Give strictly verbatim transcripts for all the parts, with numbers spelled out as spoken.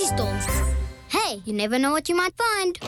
energy store. Hey, you never know what you might find.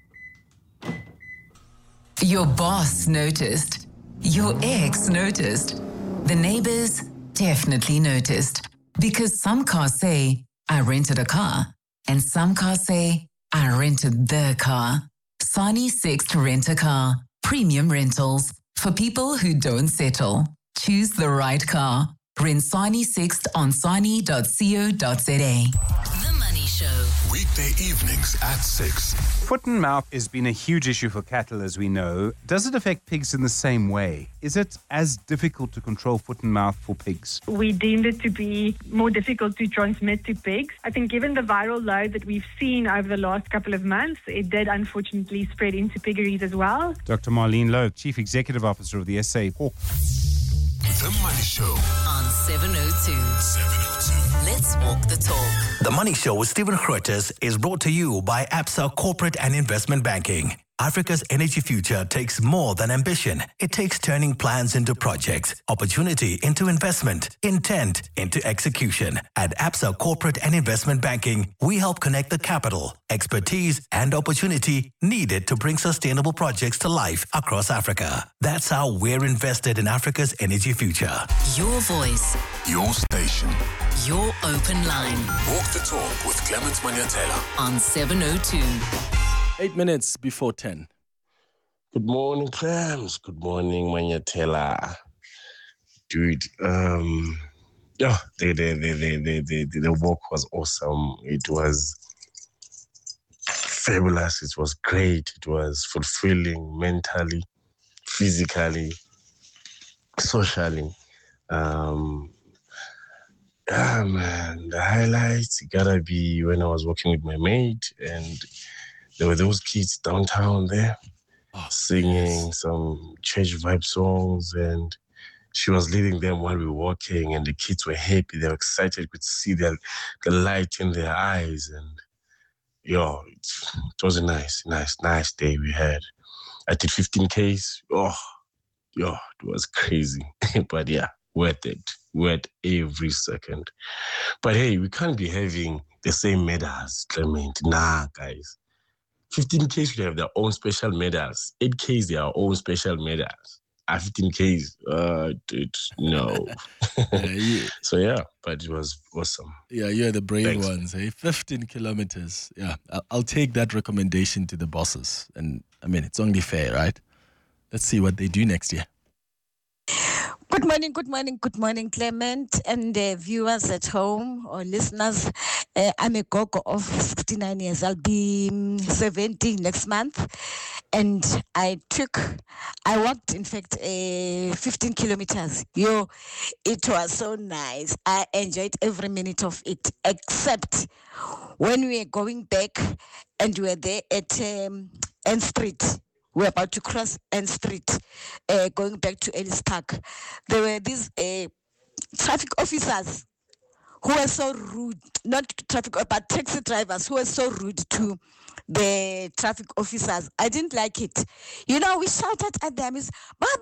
Your boss noticed. Your ex noticed. The neighbors definitely noticed. Because some cars say, I rented a car. And some cars say, I rented the car. Sani Sixt Rent-A-Car. Premium rentals. For people who don't settle. Choose the right car. Rent Sani Sixt on sani dot co dot za. The Money Show. Weekday evenings at six. Foot and mouth has been a huge issue for cattle, as we know. Does it affect pigs in the same way? Is it as difficult to control foot and mouth for pigs? We deemed it to be more difficult to transmit to pigs. I think given the viral load that we've seen over the last couple of months, it did unfortunately spread into piggeries as well. Doctor Marlene Lowe, Chief Executive Officer of the S A Pork. The Money Show on seven oh two. seven oh two. Let's walk the talk. The Money Show with Stephen Grootes is brought to you by Absa Corporate and Investment Banking. Africa's energy future takes more than ambition. It takes turning plans into projects, opportunity into investment, intent into execution. At Absa Corporate and Investment Banking, we help connect the capital, expertise, and opportunity needed to bring sustainable projects to life across Africa. That's how we're invested in Africa's energy future. Your voice. Your station. Your open line. Walk the talk with Clement Manyatela on seven oh two. Eight minutes before ten. Good morning, Clams. Good morning, Manyatela. Dude, um, yeah, the, the, the, the, the, the, the walk was awesome. It was fabulous. It was great. It was fulfilling mentally, physically, socially. Um, yeah, man, the highlights gotta be when I was working with my mate and there were those kids downtown there oh, singing yes. some church vibe songs, and she was leading them while we were walking, and the kids were happy. They were excited. Could see the, the light in their eyes, and yo, it, it was a nice, nice, nice day we had. I did fifteen Ks. Oh, yo, it was crazy. But yeah, worth it. Worth every second. But hey, we can't be having the same medals, Clement. Nah, guys. fifteen Ks should have their own special medals. eight Ks, their own special medals. Uh, fifteen Ks, uh, dude, no. yeah, you, so, yeah, but it was awesome. Yeah, you're the brave Thanks. ones, eh? fifteen kilometers. Yeah, I'll, I'll take that recommendation to the bosses. And, I mean, it's only fair, right? Let's see what they do next year. Good morning, good morning, good morning, Clement, and uh, viewers at home or listeners. Uh, I'm a gogo of sixty-nine years. I'll be um, seventy next month. And I took, I walked, in fact, uh, fifteen kilometers. Yo, it was so nice. I enjoyed every minute of it, except when we were going back and we were there at um, N Street. We're about to cross N Street, uh, going back to Ellis Park. There were these uh, traffic officers who were so rude, not traffic, but taxi drivers who were so rude to the traffic officers. I didn't like it. You know, we shouted at them, it's, Bobby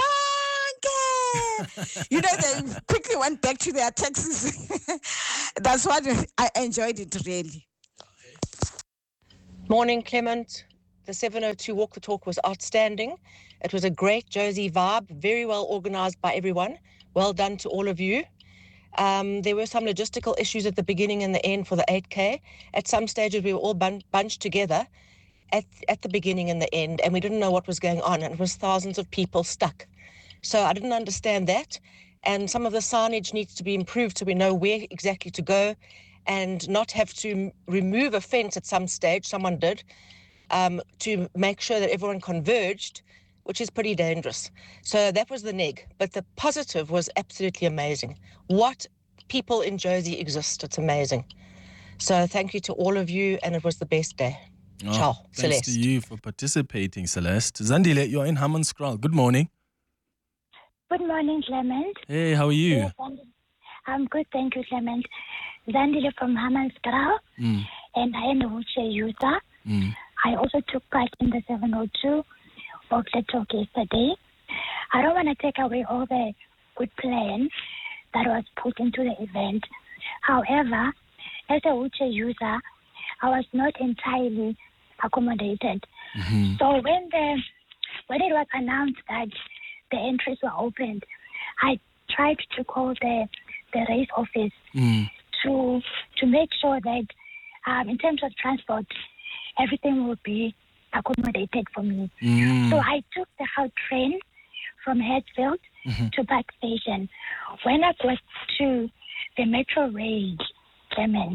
Zebanke! You know, they quickly went back to their taxis. That's what I enjoyed it, really. Morning, Clement. The seven oh two Walk the Talk was outstanding. It was a great Josie vibe, very well organized by everyone. Well done to all of you. Um, there were some logistical issues at the beginning and the end for the eight K. At some stages, we were all bun- bunched together at, at the beginning and the end, and we didn't know what was going on, and it was thousands of people stuck. So I didn't understand that, and some of the signage needs to be improved so we know where exactly to go and not have to remove a fence at some stage. Someone did. Um, to make sure that everyone converged, which is pretty dangerous. So that was the neg. But the positive was absolutely amazing. What people in Josie exist, it's amazing. So thank you to all of you, and it was the best day. Oh, Ciao, thanks Celeste. to you for participating, Celeste. Zandile, you're in Hammanskraal. Good morning. Good morning, Clement. Hey, how are you? Yes, I'm good, thank you, Clement. Zandile from Hammanskraal, mm. and I am a wheelchair user. Mm. I also took part in the seven oh two Walk the Talk yesterday. I don't want to take away all the good plans that was put into the event. However, as a wheelchair user, I was not entirely accommodated. Mm-hmm. So when the when it was announced that the entries were opened, I tried to call the the race office Mm. to to make sure that um, in terms of transport, everything will be accommodated for me. Mm. So I took the Gau train from Hatfield Mhm. to Park Station. When I got to the Metro Rail, Clement,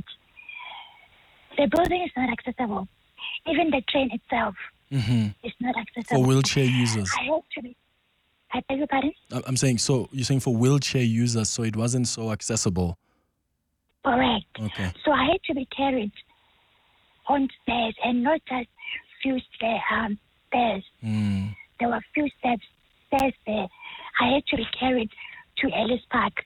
the building is not accessible. Even the train itself Mhm. is not accessible. For wheelchair users. I hope to be. I beg your pardon? I- I'm saying, so you're saying for wheelchair users, so it wasn't so accessible. Correct. Okay. So I had to be carried on stairs and not just few stair, um, stairs. Mm. There were few steps, stairs there. I had to be carried to Ellis Park.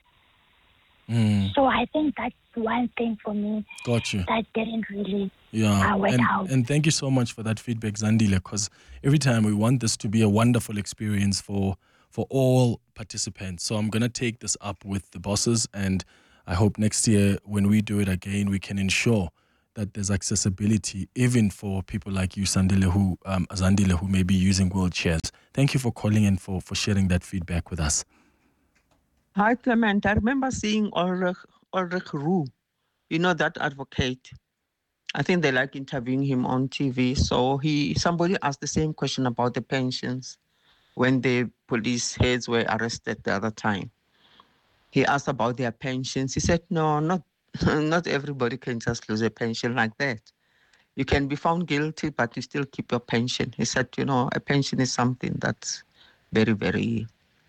Mm. So I think that's one thing for me Got you. that didn't really Yeah, uh, work and, out. and thank you so much for that feedback, Zandile, because every time we want this to be a wonderful experience for for all participants. So I'm going to take this up with the bosses, and I hope next year when we do it again, we can ensure that there's accessibility even for people like you, Zandile, who, um, Zandile, who may be using wheelchairs. Thank you for calling and for, for sharing that feedback with us. Hi, Clement. I remember seeing Ulrich, Ulrich Roux, you know, that advocate. I think they like interviewing him on T V. So he, somebody asked the same question about the pensions when the police heads were arrested the other time. He asked about their pensions. He said, no, not, not everybody can just lose a pension like that. You can be found guilty, but you still keep your pension. He said, you know, a pension is something that's very, very...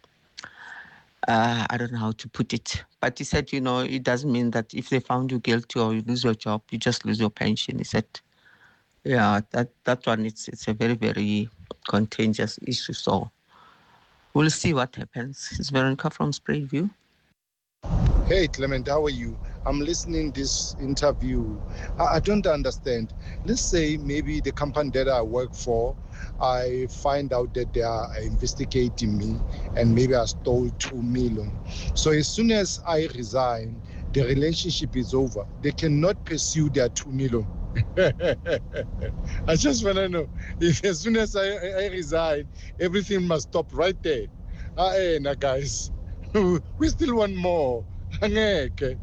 Uh, I don't know how to put it, but he said, you know, it doesn't mean that if they found you guilty or you lose your job, you just lose your pension. He said, yeah, that, that one, it's, it's a very, very contentious issue. So we'll see what happens. It's Veronica from Sprayview. Hey, Clement, how are you? I'm listening this interview. I, I don't understand. Let's say maybe the company that I work for, I find out that they are investigating me and maybe I stole two million. So as soon as I resign, the relationship is over. They cannot pursue their two million. I just want to know if as soon as I, I resign, everything must stop right there. Ah, hey, nah, guys, we still want more. Angeke.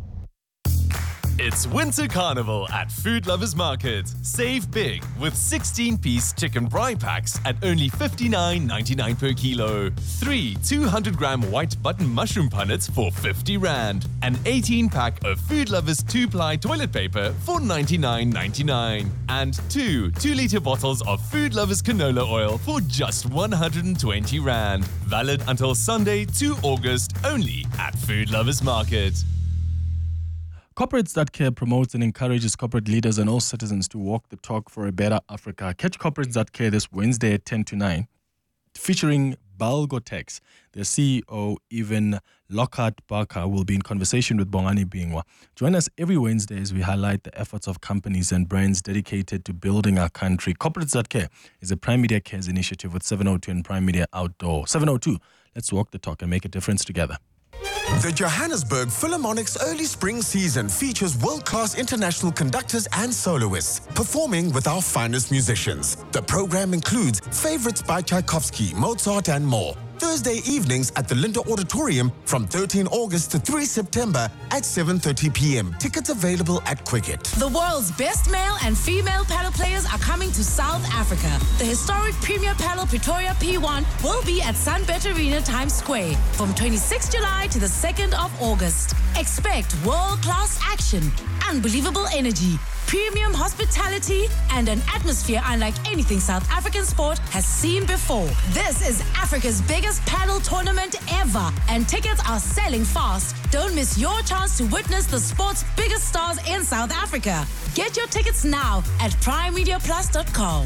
It's Winter Carnival at Food Lovers Market. Save big with sixteen-piece chicken braai packs at only fifty-nine ninety-nine per kilo. Three two hundred gram white button mushroom punnets for fifty rand. An eighteen pack of Food Lovers two-ply toilet paper for ninety-nine ninety-nine. And two two-litre bottles of Food Lovers canola oil for just one hundred twenty rand. Valid until Sunday, the second of August, only at Food Lovers Market. Corporates That Care promotes and encourages corporate leaders and all citizens to walk the talk for a better Africa. Catch Corporates That Care this Wednesday at ten to nine, featuring Balgotex. Their C E O, Evan Lockhart Barker, will be in conversation with Bongani Bingwa. Join us every Wednesday as we highlight the efforts of companies and brands dedicated to building our country. Corporates That Care is a Prime Media Cares initiative with seven oh two and Prime Media Outdoor. seven oh two, let's walk the talk and make a difference together. The Johannesburg Philharmonic's early spring season features world-class international conductors and soloists performing with our finest musicians. The program includes favorites by Tchaikovsky, Mozart, and more. Thursday evenings at the Linda Auditorium from the thirteenth of August to the third of September at seven thirty p.m. Tickets available at Quicket. The world's best male and female paddle players are coming to South Africa. The historic Premier Paddle Pretoria P one will be at Sunbet Arena Times Square from the twenty-sixth of July to the second of August. Expect world-class action, unbelievable energy, premium hospitality, and an atmosphere unlike anything South African sport has seen before. This is Africa's biggest paddle tournament ever, and tickets are selling fast. Don't miss your chance to witness the sport's biggest stars in South Africa. Get your tickets now at prime media plus dot com.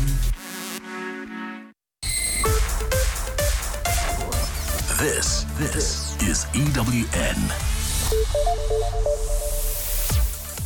This, this is E W N.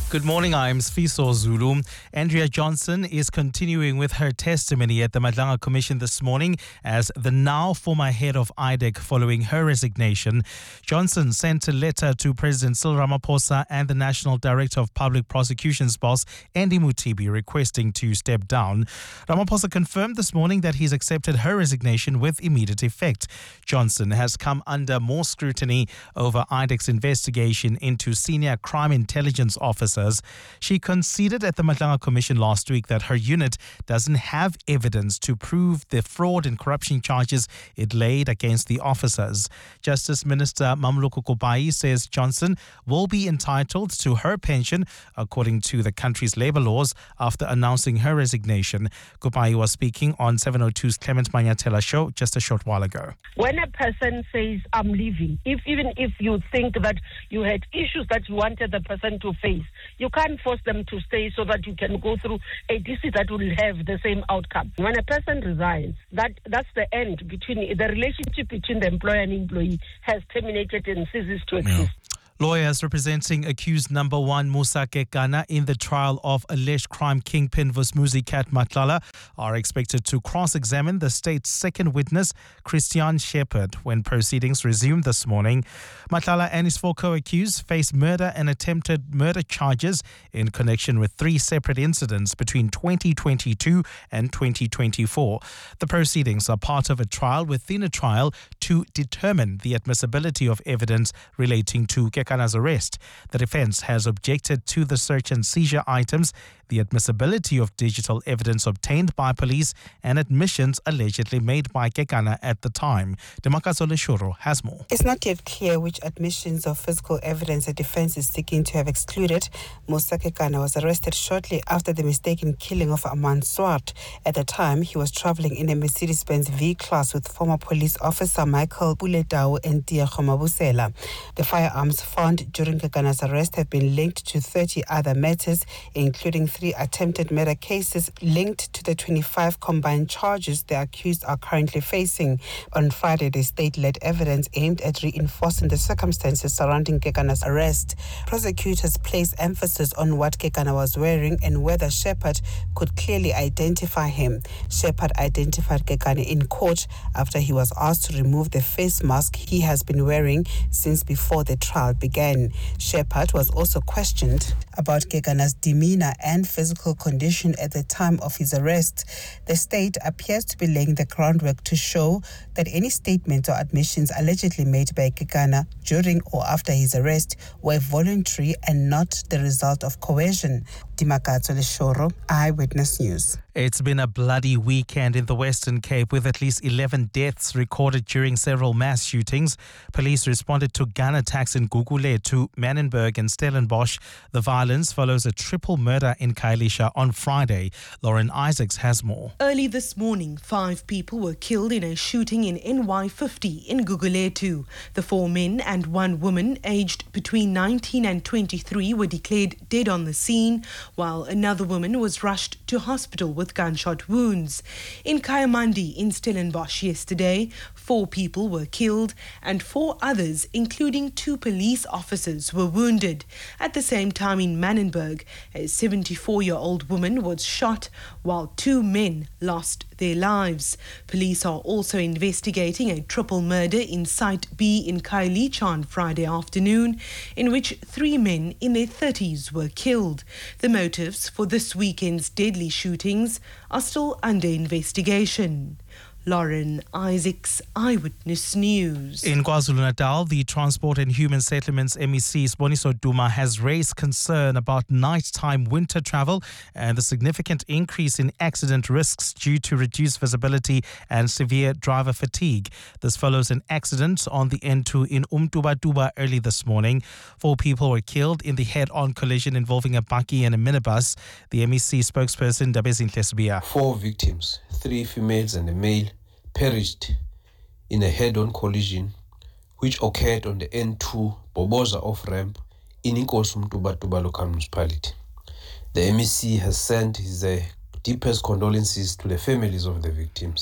Good morning, I'm Sfiso Zulu. Andrea Johnson is continuing with her testimony at the Madlanga Commission this morning as the now former head of I D E C following her resignation. Johnson sent a letter to President Cyril Ramaphosa and the National Director of Public Prosecutions boss, Andy Mutibi, requesting to step down. Ramaphosa confirmed this morning that he's accepted her resignation with immediate effect. Johnson has come under more scrutiny over I D E C's investigation into senior crime intelligence officers. She conceded at the Madlanga Commission last week that her unit doesn't have evidence to prove the fraud and corruption charges it laid against the officers. Justice Minister Mamloko Kupai says Johnson will be entitled to her pension according to the country's labour laws after announcing her resignation. Kupai was speaking on seven oh two's Clement Manyatela show just a short while ago. When a person says, I'm leaving, if even if you think that you had issues that you wanted the person to face, you can't force them to stay so that you can go through a D C that will have the same outcome. When a person resigns, that, that's the end between the relationship between the employer and employee has terminated and ceases to exist. Yeah. Lawyers representing accused number one Musa Kekana in the trial of alleged crime kingpin Vusmuzi Cat Matlala are expected to cross-examine the state's second witness, Christian Shepherd, when proceedings resume this morning. Matlala and his four co-accused face murder and attempted murder charges in connection with three separate incidents between twenty twenty-two and twenty twenty-four. The proceedings are part of a trial within a trial to determine the admissibility of evidence relating to Kekana's arrest. The defense has objected to the search and seizure items, the admissibility of digital evidence obtained by police, and admissions allegedly made by Kekana at the time. Demakazo Leshuro has more. It's not yet clear which admissions of physical evidence the defense is seeking to have excluded. Musa Kekana was arrested shortly after the mistaken killing of Aman Swart. At the time, he was traveling in a Mercedes-Benz V-Class with former police officer Michael Buletau and Tia Khomabusela. The firearms found during Kekana's arrest have been linked to thirty other matters, including three attempted murder cases linked to the twenty-five combined charges the accused are currently facing. On Friday, the state led evidence aimed at reinforcing the circumstances surrounding Kekana's arrest. Prosecutors placed emphasis on what Kekana was wearing and whether Shepherd could clearly identify him. Shepherd identified Kekana in court after he was asked to remove the face mask he has been wearing since before the trial began. Shepherd was also questioned about Kekana's demeanor and physical condition at the time of his arrest. The state appears to be laying the groundwork to show that any statements or admissions allegedly made by Kekana during or after his arrest were voluntary and not the result of coercion. Dimakato Leshoro, Eyewitness News. It's been a bloody weekend in the Western Cape with at least eleven deaths recorded during several mass shootings. Police responded to gun attacks in Gugulethu, Manenberg and Stellenbosch. The violence follows a triple murder in Khayelitsha on Friday. Lauren Isaacs has more. Early this morning, five people were killed in a shooting in N Y fifty in Gugulethu. The four men and one woman aged between nineteen and twenty-three were declared dead on the scene, while another woman was rushed to hospital with gunshot wounds. In Kayamandi in Stellenbosch yesterday, four people were killed and four others, including two police officers, were wounded. At the same time in Manenberg, a seventy-four-year-old woman was shot while two men lost their lives. Police are also investigating a triple murder in Site B in Khayelitsha on Friday afternoon, in which three men in their thirties were killed. The motives for this weekend's deadly shootings are still under investigation. Lauren Isaacs, Eyewitness News. In KwaZulu-Natal, the Transport and Human Settlements M E C Siboniso Duma has raised concern about nighttime winter travel and the significant increase in accident risks due to reduced visibility and severe driver fatigue. This follows an accident on the N two in Umtuba-Tuba early this morning. Four people were killed in the head-on collision involving a bakkie and a minibus. The M E C spokesperson Dabezinhle Sibia. Four victims, three females and a male, perished in a head-on collision which occurred on the N two Boboza off-ramp in Inkosi Mtuba-Tuba local municipality. The M E C has sent his uh, deepest condolences to the families of the victims.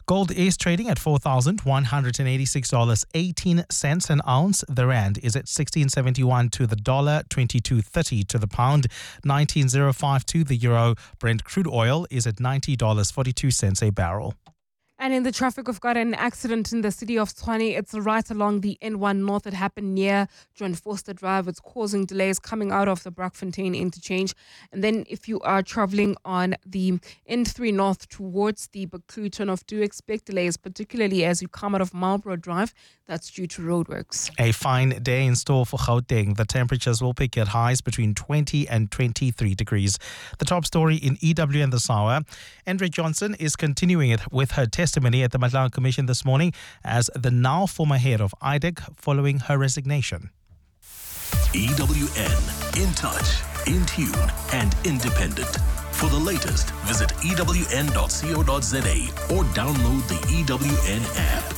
Gold is trading at four thousand one hundred eighty-six dollars and eighteen cents an ounce. The rand is at sixteen seventy-one to the dollar, twenty-two thirty to the pound, nineteen oh five to the euro. Brent crude oil is at ninety dollars and forty-two cents a barrel. And in the traffic, we've got an accident in the city of Tshwane. It's right along the N one North. It happened near John Forster Drive. It's causing delays coming out of the Brackfontein interchange. And then if you are traveling on the N three North towards the Buccleuch turnoff, do expect delays, particularly as you come out of Marlborough Drive. That's due to roadworks. A fine day in store for Gauteng. The temperatures will peak at highs between twenty and twenty-three degrees. The top story in E W N this hour. Andrea Johnson is continuing it with her testimony at the Madlanga Commission this morning as the now former head of I D E C following her resignation. E W N, in touch, in tune and independent. For the latest, visit E W N dot co dot za or download the E W N app.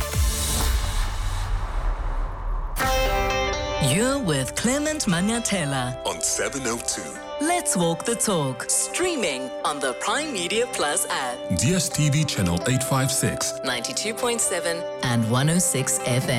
You're with Clement Manyatela on seven oh two. Let's Walk the Talk, streaming on the Prime Media Plus app. D S T V channel eight fifty-six, ninety-two point seven and one oh six F M.